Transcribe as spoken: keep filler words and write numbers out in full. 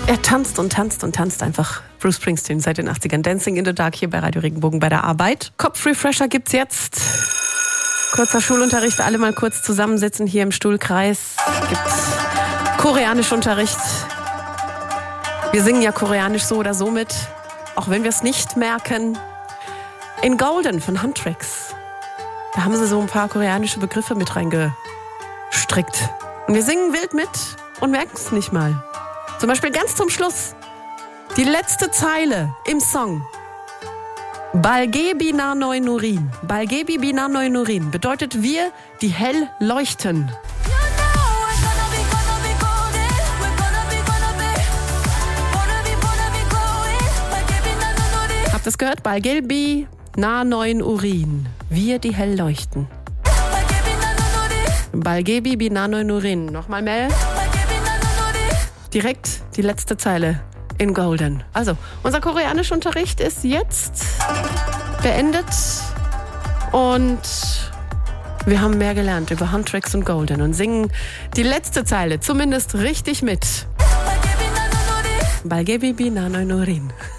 Er tanzt und tanzt und tanzt einfach. Bruce Springsteen seit den achtzigern. Dancing in the Dark hier bei Radio Regenbogen bei der Arbeit. Kopfrefresher gibt's jetzt. Kurzer Schulunterricht, alle mal kurz zusammensitzen hier im Stuhlkreis. Gibt's Koreanischunterricht. Wir singen ja Koreanisch so oder so mit, auch wenn wir es nicht merken. In Golden von Huntrix. Da haben sie so ein paar koreanische Begriffe mit reingestrickt. Und wir singen wild mit und merken es nicht mal. Zum Beispiel ganz zum Schluss. Die letzte Zeile im Song. Balgebi na noi nurin. Balgebi bina noi nurin bedeutet wir, die hell leuchten. Habt ihr es gehört? Balgebi na neun Urin. Wir, die hell leuchten. Balgebi bina neun Urin. Nochmal mehr. Direkt die letzte Zeile in Golden. Also, unser Koreanischunterricht ist jetzt beendet und wir haben mehr gelernt über Huntrix und Golden und singen die letzte Zeile zumindest richtig mit. Balgebi bina neun Urin.